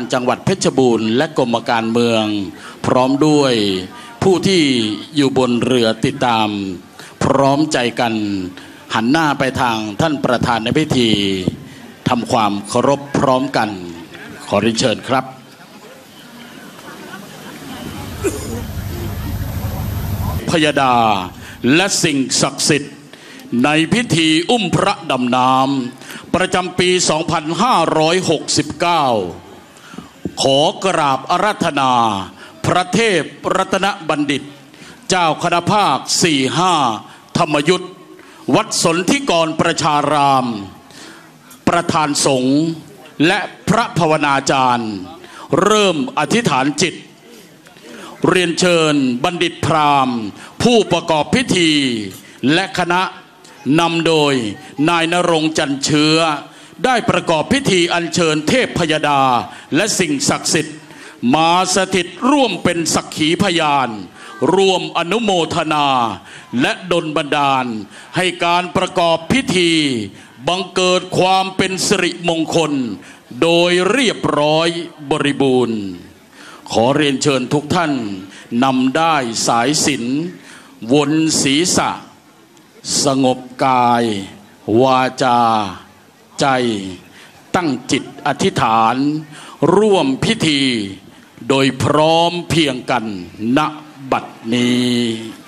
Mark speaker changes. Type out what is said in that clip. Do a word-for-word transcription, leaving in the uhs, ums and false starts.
Speaker 1: จังหวัดเพชรบูรณ์และกรมการเมืองพร้อมด้วยผู้ที่อยู่บนเรือติดตามพร้อมใจกันหันหน้าไปทางท่านประธานในพิธีทำความเคารพพร้อมกันขอเรียนเชิญครับพยดาและสิ่งศักดิ์สิทธิ์ในพิธีอุ้มพระดำน้ำประจำปี สองพันห้าร้อยหกสิบเก้า ขอกราบอาราธนาพระเทพรัตนบัณฑิตเจ้าคณะภาค สี่ ห้า ธรรมยุทธวัดสนธิกรประชารามประธานสงฆ์และพระภาวนาจารย์เริ่มอธิษฐานจิตเรียนเชิญบัณฑิตพราหมณ์ผู้ประกอบพิธีและคณะนำโดยนายณรงค์จันเชื้อได้ประกอบพิธีอัญเชิญเทพพยดาและสิ่งศักดิ์สิทธิ์มาสถิตร่วมเป็นสักขีพยานร่วมอนุโมทนาและดลบันดาลให้การประกอบพิธีบังเกิดความเป็นสิริมงคลโดยเรียบร้อยบริบูรณ์ขอเรียนเชิญทุกท่านนำได้สายสิญจน์วนศีรษะสงบกายวาจาใจตั้งจิตอธิษฐานร่วมพิธีโดยพร้อมเพียงกันณบัดนี้